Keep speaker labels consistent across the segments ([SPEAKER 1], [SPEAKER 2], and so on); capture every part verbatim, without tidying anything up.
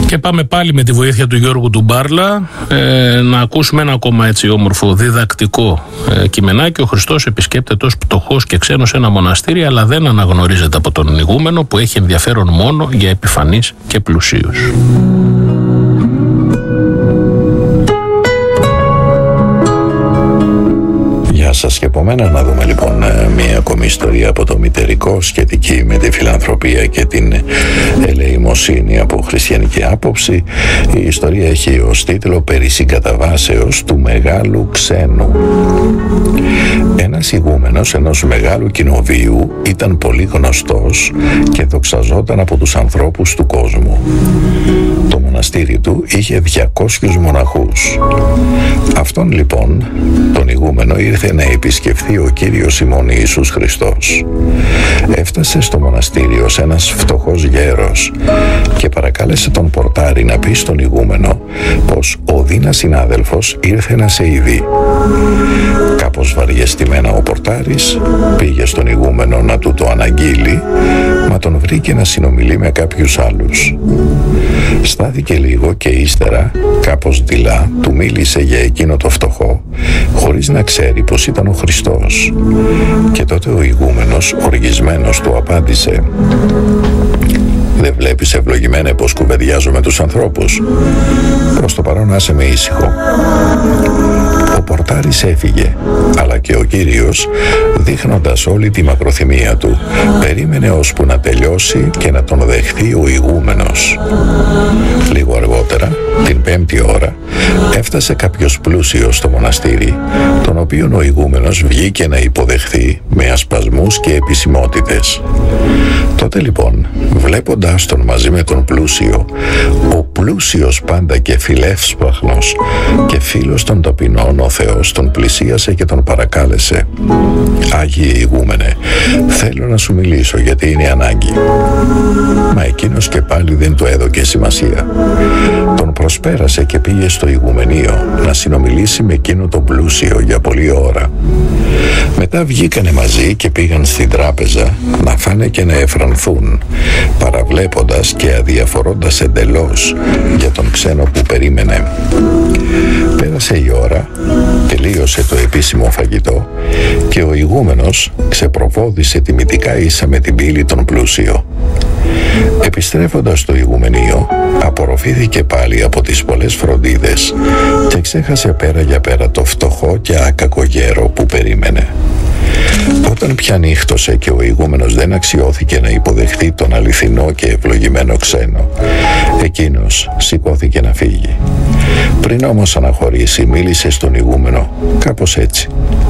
[SPEAKER 1] Και πάμε πάλι με τη βοήθεια του Γιώργου του Μπάρλα ε, να ακούσουμε ένα ακόμα έτσι όμορφο διδακτικό ε, κειμενάκι. Ο Χριστός επισκέπτεται ως πτωχός και ξένος ένα μοναστήρι, αλλά δεν αναγνωρίζεται από τον ηγούμενο, που έχει ενδιαφέρον μόνο για επιφανείς και πλουσίους.
[SPEAKER 2] Γεια σας και από μένα. Να δούμε λοιπόν μία ακόμη ιστορία από το μητερικό σχετική με τη φιλανθρωπία και την ελεημοσύνη από χριστιανική άποψη. Η ιστορία έχει ως τίτλο «Περί συγκαταβάσεως του μεγάλου ξένου». Ένας ηγούμενος ενός μεγάλου κοινοβίου ήταν πολύ γνωστός και δοξαζόταν από τους ανθρώπους του κόσμου. Το μοναστήρι του είχε διακόσιους μοναχούς. Αυτόν λοιπόν τον ηγούμενο ήρθε να επισκεφθεί ο Κύριος ημών Ιησούς Χριστός. Έφτασε στο μοναστήριο ως ένας φτωχός γέρος και παρακάλεσε τον πορτάρι να πει στον ηγούμενο πως ο Δίνα συνάδελφος ήρθε να σε ειδεί. Κάπως βαριεστημένα ο πορτάρης πήγε στον ηγούμενο να του το αναγγείλει, μα τον βρήκε να συνομιλεί με κάποιους άλλους. Στάθηκε λίγο και ύστερα, κάπως δειλά, του μίλησε για εκείνο το φτωχό, χωρίς να ξέρει πως ήταν ο Χριστός. Και τότε ο ηγούμενος, οργισμένος, του απάντησε: «Δεν βλέπεις, ευλογημένε, πως κουβεντιάζω με τους ανθρώπους? Προς το παρόν άσε με ήσυχο». Ο πορτάρης έφυγε, αλλά και ο Κύριος, δείχνοντας όλη τη μακροθυμία του, περίμενε ώσπου να τελειώσει και να τον δεχθεί ο ηγούμενος. Λίγο αργότερα, την πέμπτη ώρα, έφτασε κάποιος πλούσιος στο μοναστήρι, τον οποίον ο ηγούμενος βγήκε να υποδεχθεί με ασπασμούς και επισημότητες. Τότε λοιπόν, βλέποντάς τον μαζί με τον πλούσιο, ο πλούσιος πάντα και φιλεύσπαχνος και φίλος των ταπεινών, ο Θεός τον πλησίασε και τον παρακάλεσε: «Άγιε ηγούμενε, θέλω να σου μιλήσω γιατί είναι ανάγκη». Μα εκείνος και πάλι δεν του έδωκε σημασία. Τον προσπέρασε και πήγε στο ηγουμενείο να συνομιλήσει με εκείνο τον πλούσιο για πολλή ώρα. Μετά βγήκανε μαζί και πήγαν στην τράπεζα να φάνε και να εφρανθούν, παραβλέποντας και αδιαφορώντας εντελώς για τον ξένο που περίμενε. Πέρασε η ώρα, τελείωσε το επίσημο φαγητό και ο ηγούμενος ξεπροβόδισε τιμητικά ίσα με την πύλη τον πλούσιο. Επιστρέφοντας στο ηγουμενείο, απορροφήθηκε πάλι από τις πολλές φροντίδες και ξέχασε πέρα για πέρα το φτωχό και άκακο γέρο που περίμενε. Όταν πια νύχτωσε και ο ηγούμενος δεν αξιώθηκε να υποδεχτεί τον αληθινό και ευλογημένο ξένο, εκείνος σηκώθηκε να φύγει. Πριν όμως αναχωρήσει, μίλησε στον ηγούμενο κάπως έτσι: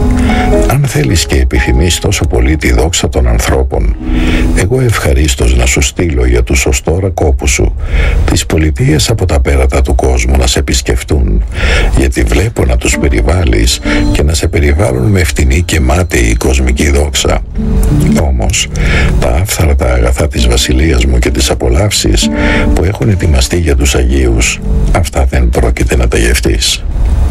[SPEAKER 2] «Αν θέλεις και επιθυμείς τόσο πολύ τη δόξα των ανθρώπων, εγώ ευχαρίστως να σου στείλω για τους οστόρα κόπου σου τις πολιτείες από τα πέρατα του κόσμου να σε επισκεφτούν, γιατί βλέπω να τους περιβάλλεις και να σε περιβάλλουν με φτηνή και μάταιη κοσμική δόξα. Όμως τα άφθαρτα αγαθά της βασιλείας μου και τις απολαύσεις που έχουν ετοιμαστεί για τους Αγίους, αυτά δεν πρόκειται να τα γευτείς».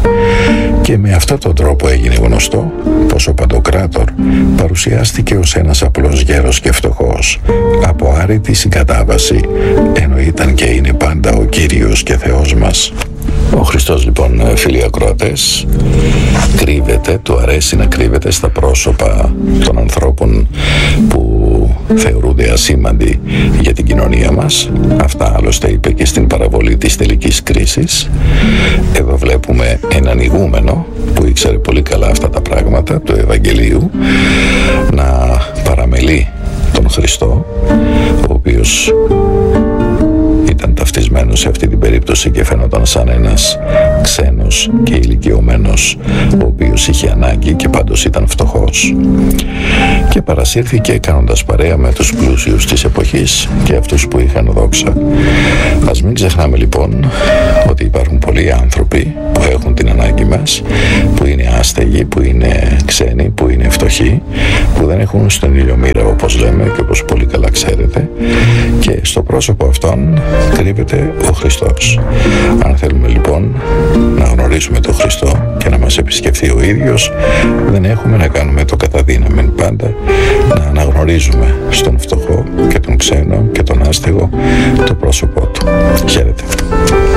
[SPEAKER 2] Και με αυτόν τον τρόπο έγινε γνωστό πως ο Παντοκράτορ παρουσιάστηκε ως ένας απλός γέρος και φτωχός, από άρρητη συγκατάβαση, ενώ ήταν και είναι πάντα ο Κύριος και Θεός μας. Ο Χριστός λοιπόν, φίλοι ακροατές, κρύβεται, του αρέσει να κρύβεται στα πρόσωπα των ανθρώπων που θεωρούνται ασήμαντοι για την κοινωνία μας. Αυτά άλλωστε είπε και στην παραβολή της τελικής κρίσης. Εδώ βλέπουμε έναν ηγούμενο που ήξερε πολύ καλά αυτά τα πράγματα του Ευαγγελίου να παραμελεί τον Χριστό, ο οποίος ήταν ταυτισμένος σε αυτή την περίπτωση και φαίνονταν σαν ένας ξένος και ηλικιωμένος, ο οποίος είχε ανάγκη και πάντως ήταν φτωχός, και παρασύρθηκε κάνοντας παρέα με τους πλούσιους της εποχής και αυτούς που είχαν δόξα. Ας μην ξεχνάμε λοιπόν ότι υπάρχουν πολλοί άνθρωποι που έχουν την ανάγκη μας, που είναι άστεγοι, που είναι ξένοι, που είναι φτωχοί, που δεν έχουν στον ήλιο μοίρα, όπως λέμε και όπως πολύ καλά ξέρετε, και στο πρόσωπο αυτών κρύβεται ο Χριστός. Αν θέλουμε λοιπόν να γνωρίσουμε τον Χριστό και να μας επισκεφθεί ο ίδιος, δεν έχουμε να κάνουμε το καταδύναμεν, πάντα να αναγνωρίζουμε στον φτωχό και τον ξένο και τον άστεγο το πρόσωπό του. Χαίρετε. Γεια.